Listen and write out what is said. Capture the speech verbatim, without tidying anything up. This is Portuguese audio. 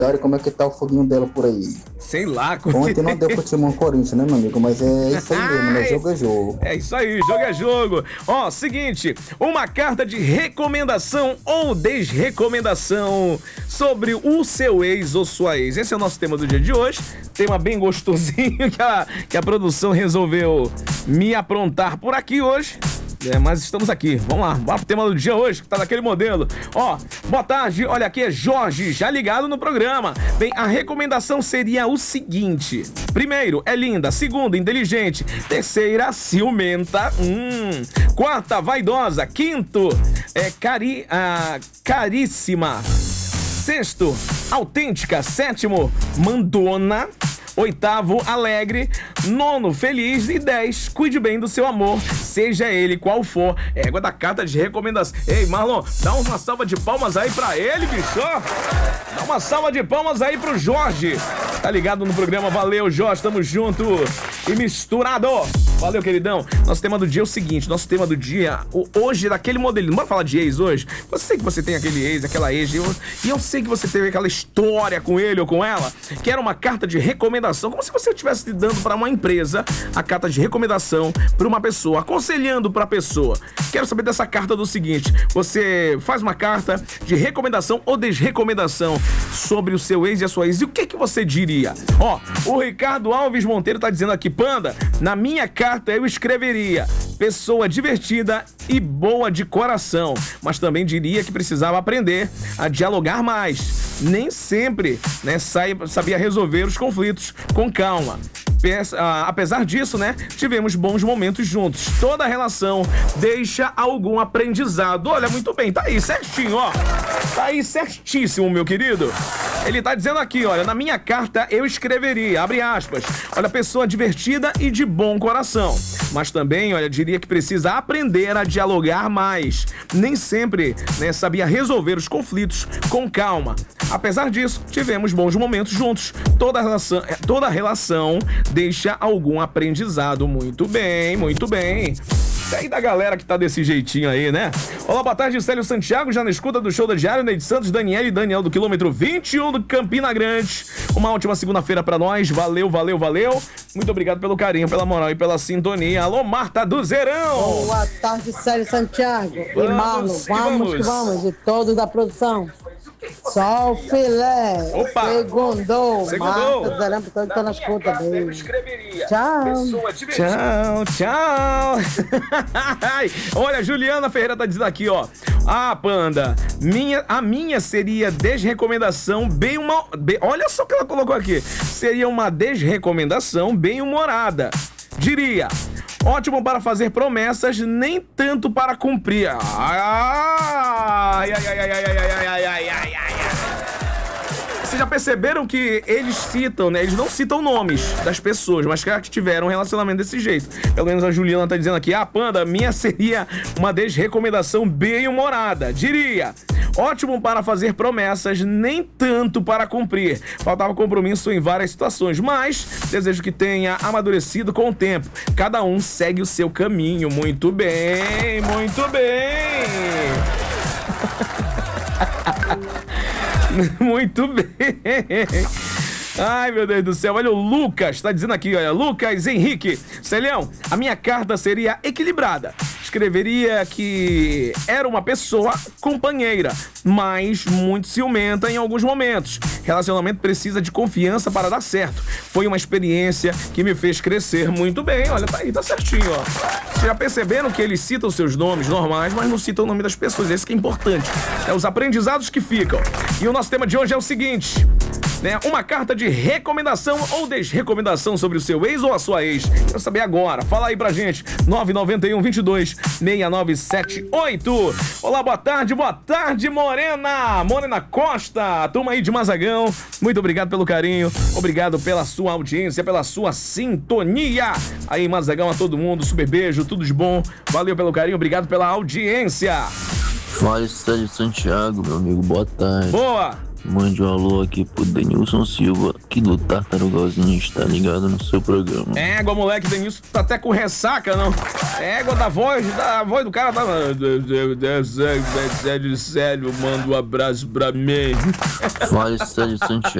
Olha como é que tá o foguinho dela por aí. Sei lá. Ontem não deu pro Timão Corinthians, né, meu amigo? Mas é isso aí mesmo, né? Jogo é jogo. É isso aí, jogo é jogo. Ó, seguinte, uma carta de recomendação ou desrecomendação sobre o seu ex ou sua ex. Esse é o nosso tema do dia de hoje. Tema bem gostosinho que a, que a produção resolveu me aprontar por aqui hoje. É, mas estamos aqui, vamos lá, bora pro tema do dia hoje, que tá daquele modelo. Ó, boa tarde, olha aqui é Jorge, já ligado no programa. Bem, a recomendação seria o seguinte: primeiro, é linda. Segundo, inteligente. Terceira, ciumenta. Hum. Quarta, vaidosa. Quinto, é cari, ah, caríssima. Sexto, autêntica. Sétimo, mandona. Oitavo, alegre. Nono, feliz. E dez, cuide bem do seu amor, seja ele qual for. Égua da carta de recomendação. Ei, Marlon, dá uma salva de palmas aí pra ele, bicho. Dá uma salva de palmas aí pro Jorge. Tá ligado no programa? Valeu, Jorge. Tamo junto e misturado. Valeu, queridão. Nosso tema do dia é o seguinte. Nosso tema do dia, hoje, daquele modelinho. Bora falar de ex hoje? Eu sei que você tem aquele ex, aquela ex. E eu, e eu sei que você teve aquela história com ele ou com ela, que era uma carta de recomendação, como se você estivesse dando para uma empresa a carta de recomendação para uma pessoa, aconselhando para a pessoa. Quero saber dessa carta do seguinte: você faz uma carta de recomendação ou desrecomendação sobre o seu ex e a sua ex, e o que que você diria? Ó, o Ricardo Alves Monteiro tá dizendo aqui: Panda, na minha carta eu escreveria pessoa divertida e boa de coração, mas também diria que precisava aprender a dialogar mais. Nem sempre, né, sabia resolver os conflitos com calma. Apesar disso, né, tivemos bons momentos juntos. Toda relação deixa algum aprendizado. Olha, muito bem, tá aí certinho, ó. Tá aí certíssimo, meu querido. Ele tá dizendo aqui, olha, na minha carta eu escreveria, abre aspas, olha, pessoa divertida e de bom coração. Mas também, olha, diria que precisa aprender a dialogar mais. Nem sempre, né, sabia resolver os conflitos com calma. Apesar disso, tivemos bons momentos juntos. Toda relação, toda relação deixa algum aprendizado. Muito bem, muito bem. E aí da galera que tá desse jeitinho aí, né? Olá, boa tarde, Célio Santiago, já na escuta do show da Diário, Neide Santos, Daniel e Daniel do quilômetro vinte e um do Campina Grande. Uma ótima segunda-feira pra nós. Valeu, valeu, valeu. Muito obrigado pelo carinho, pela moral e pela sintonia. Alô, Marta do Zerão. Boa tarde, Célio Santiago. Vamos, e Marlon, vamos, vamos que vamos, de todos da produção. Só o filé. Opa! Segundou. Segundou. Marta, Zerão, todo tá na escuta dele. Tchau. Tchau, tchau. Olha, Juliana Ferreira tá dizendo aqui, ó. Ah, Panda, minha, a minha seria desrecomendação bem uma... Bem, olha só o que ela colocou aqui. Seria uma desrecomendação bem humorada. Diria: ótimo para fazer promessas, nem tanto para cumprir. Ai, ai, ai, ai, ai, ai, ai, ai, ai, ai, ai. Vocês já perceberam que eles citam, né? Eles não citam nomes das pessoas, mas que tiveram um relacionamento desse jeito. Pelo menos a Juliana tá dizendo aqui: ah, Panda, minha seria uma desrecomendação bem humorada. Diria: ótimo para fazer promessas, nem tanto para cumprir. Faltava compromisso em várias situações, mas desejo que tenha amadurecido com o tempo. Cada um segue o seu caminho. Muito bem, muito bem. Muito bem. Ai, meu Deus do céu. Olha, o Lucas tá dizendo aqui, olha, Lucas Henrique. Celhão, a minha carta seria equilibrada. Escreveria que era uma pessoa companheira, mas muito ciumenta em alguns momentos. Relacionamento precisa de confiança para dar certo. Foi uma experiência que me fez crescer muito bem. Olha, tá aí, tá certinho, ó. Vocês já perceberam que eles citam seus nomes normais, mas não citam o nome das pessoas. Esse que é importante. É os aprendizados que ficam. E o nosso tema de hoje é o seguinte, né? Uma carta de recomendação ou desrecomendação sobre o seu ex ou a sua ex. Quero saber agora. Fala aí pra gente. nove nove um, vinte e dois, seis nove sete oito. Olá, boa tarde, boa tarde, Morena. Morena Costa, turma aí de Mazagão. Muito obrigado pelo carinho. Obrigado pela sua audiência, pela sua sintonia. Aí, Mazagão, a todo mundo. Super beijo, tudo de bom. Valeu pelo carinho, obrigado pela audiência. Fala, Célio Santiago, meu amigo, boa tarde. Boa. Mande um alô aqui pro Denilson Silva, que do Tartarugalzinho está ligado no seu programa. Égua, moleque, Denilson tá até com ressaca, não? Égua da voz, da voz do cara tá... Sério, manda um abraço pra mim. Fale, Sérgio Santiago.